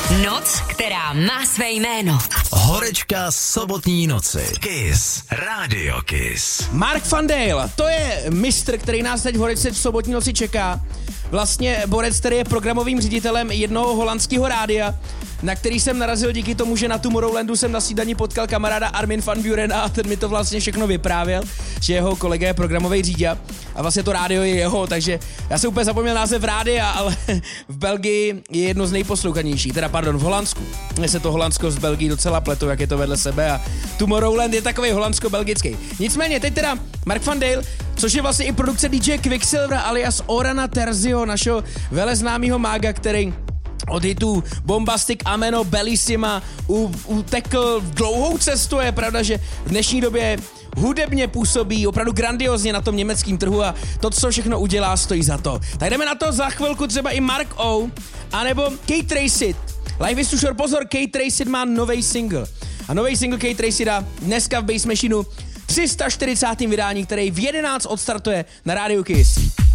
Noc, která má své jméno. Horečka sobotní noci. Kiss. Radio Kiss. Mark van Dale, to je mistr, který nás teď v Horečce v sobotní noci čeká. Vlastně borec, který je programovým ředitelem jednoho holandského rádia, na který jsem narazil díky tomu, že na Tomorrowlandu jsem na snídani potkal kamaráda Armin van Burena a ten mi to vlastně všechno vyprávěl, že jeho kolega je programový řiditel a vlastně to rádio je jeho, takže já jsem úplně zapomněl název rádia, ale v Belgii je jedno z nejposlouchanějších, v Holandsku. Mně se to Holandsko z Belgii docela pletou, jak je to vedle sebe a Tomorrowland je takový holandsko-belgický. Nicméně teď teda Mark van Dale, což je vlastně i produkce DJ Quicksilvera alias Orana Terzio, našeho veleznámého mága, který od hitů Bombastic, Ameno, Bellissima utekl dlouhou cestu. Je pravda, že v dnešní době hudebně působí opravdu grandiozně na tom německém trhu a to, co všechno udělá, stojí za to. Tak jdeme na to za chvilku třeba i Mark O, anebo Kate Tracid. Life is too short, pozor, Kate Tracid má nový single. A nový single Kate Tracida dneska v Bass Machineu 340. vydání, který v 11 odstartuje na Radio Kiss.